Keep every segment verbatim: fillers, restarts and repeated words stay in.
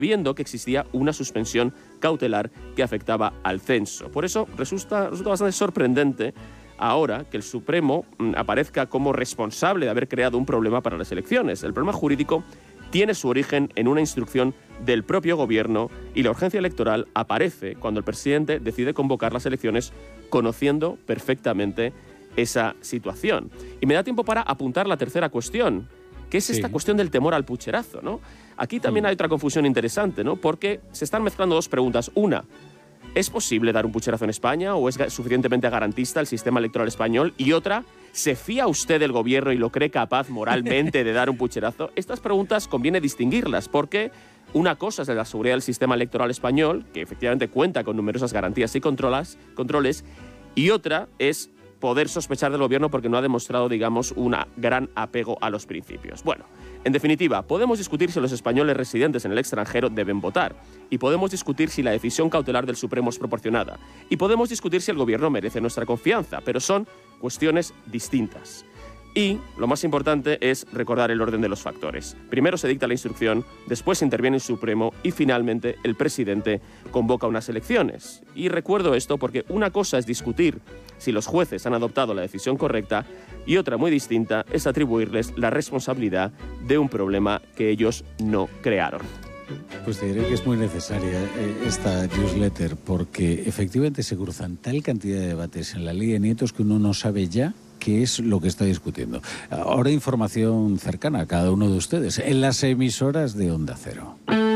viendo que existía una suspensión cautelar que afectaba al censo. Por eso resulta, resulta bastante sorprendente ahora que el Supremo mm, aparezca como responsable de haber creado un problema para las elecciones. El problema jurídico tiene su origen en una instrucción del propio gobierno y la urgencia electoral aparece cuando el presidente decide convocar las elecciones conociendo perfectamente esa situación. Y me da tiempo para apuntar la tercera cuestión, que es esta sí. cuestión del temor al pucherazo, ¿no? Aquí también sí. hay otra confusión interesante, ¿no? Porque se están mezclando dos preguntas. Una, ¿es posible dar un pucherazo en España o es suficientemente garantista el sistema electoral español? Y otra, ¿se fía usted del gobierno y lo cree capaz moralmente de dar un pucherazo? Estas preguntas conviene distinguirlas porque una cosa es la seguridad del sistema electoral español, que efectivamente cuenta con numerosas garantías y controlas, controles, y otra es poder sospechar del gobierno porque no ha demostrado, digamos, un gran apego a los principios. Bueno, en definitiva, podemos discutir si los españoles residentes en el extranjero deben votar, y podemos discutir si la decisión cautelar del Supremo es proporcionada, y podemos discutir si el gobierno merece nuestra confianza, pero son cuestiones distintas. Y lo más importante es recordar el orden de los factores. Primero se dicta la instrucción, después interviene el Supremo y finalmente el presidente convoca unas elecciones. Y recuerdo esto porque una cosa es discutir si los jueces han adoptado la decisión correcta y otra muy distinta es atribuirles la responsabilidad de un problema que ellos no crearon. Pues te diré que es muy necesaria esta newsletter porque efectivamente se cruzan tal cantidad de debates en la ley de nietos que uno no sabe ya qué es lo que está discutiendo. Ahora información cercana a cada uno de ustedes en las emisoras de Onda Cero.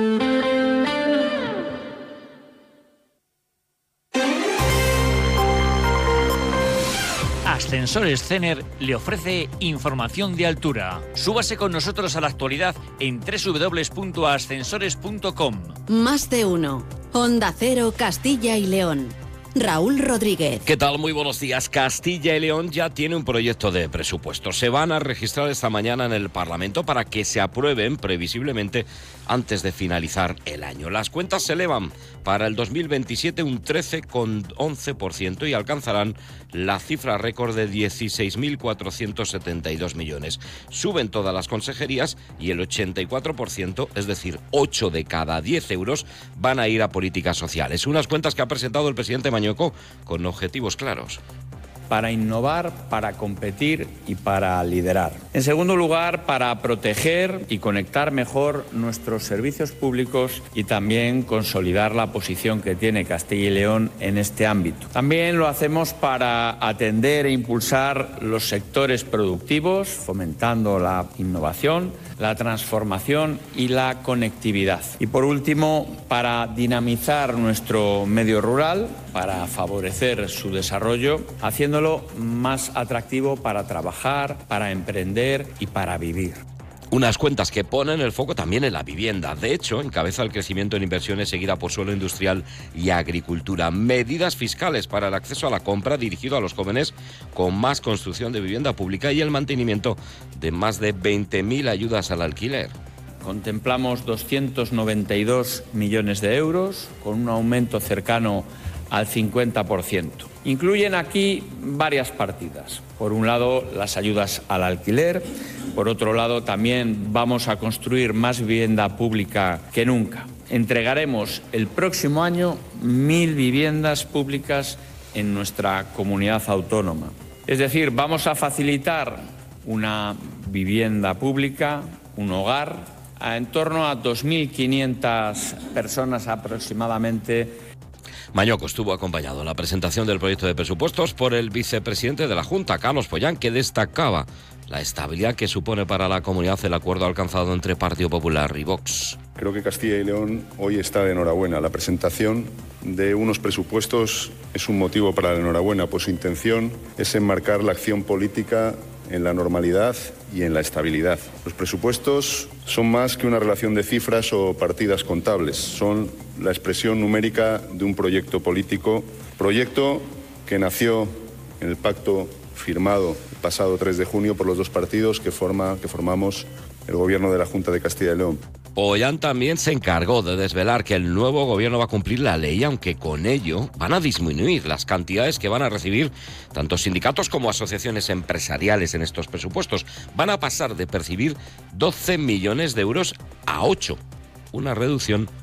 Ascensores Cener le ofrece información de altura. Súbase con nosotros a la actualidad en doble u doble u doble u punto ascensores punto com. Más de uno. Onda Cero, Castilla y León. Raúl Rodríguez. ¿Qué tal? Muy buenos días. Castilla y León ya tiene un proyecto de presupuesto. Se van a registrar esta mañana en el Parlamento para que se aprueben previsiblemente antes de finalizar el año. Las cuentas se elevan para el dos mil veintisiete un trece coma once por ciento y alcanzarán la cifra récord de dieciséis mil cuatrocientos setenta y dos millones. Suben todas las consejerías y el ochenta y cuatro por ciento, es decir, ocho de cada diez euros, van a ir a políticas sociales. Unas cuentas que ha presentado el presidente Mañueco con objetivos claros. Para innovar, para competir y para liderar. En segundo lugar, para proteger y conectar mejor nuestros servicios públicos y también consolidar la posición que tiene Castilla y León en este ámbito. También lo hacemos para atender e impulsar los sectores productivos, fomentando la innovación, la transformación y la conectividad. Y por último, para dinamizar nuestro medio rural, para favorecer su desarrollo, haciéndolo más atractivo para trabajar, para emprender y para vivir. Unas cuentas que ponen el foco también en la vivienda. De hecho, encabeza el crecimiento en inversiones seguida por suelo industrial y agricultura. Medidas fiscales para el acceso a la compra dirigido a los jóvenes con más construcción de vivienda pública y el mantenimiento de más de veinte mil ayudas al alquiler. Contemplamos doscientos noventa y dos millones de euros con un aumento cercano al cincuenta por ciento. Incluyen aquí varias partidas. Por un lado, las ayudas al alquiler. Por otro lado, también vamos a construir más vivienda pública que nunca. Entregaremos el próximo año mil viviendas públicas en nuestra comunidad autónoma. Es decir, vamos a facilitar una vivienda pública, un hogar, a en torno a dos mil quinientas personas aproximadamente. Mañueco estuvo acompañado en la presentación del proyecto de presupuestos por el vicepresidente de la Junta, Carlos Pollán, que destacaba la estabilidad que supone para la comunidad el acuerdo alcanzado entre Partido Popular y Vox. Creo que Castilla y León hoy está de enhorabuena. La presentación de unos presupuestos es un motivo para la enhorabuena, pues su intención es enmarcar la acción política en la normalidad y en la estabilidad. Los presupuestos son más que una relación de cifras o partidas contables, son la expresión numérica de un proyecto político, proyecto que nació en el pacto firmado el pasado tres de junio por los dos partidos que, forma, que formamos el gobierno de la Junta de Castilla y León. Pollán también se encargó de desvelar que el nuevo gobierno va a cumplir la ley, aunque con ello van a disminuir las cantidades que van a recibir tanto sindicatos como asociaciones empresariales en estos presupuestos. Van a pasar de percibir doce millones de euros a ocho, una reducción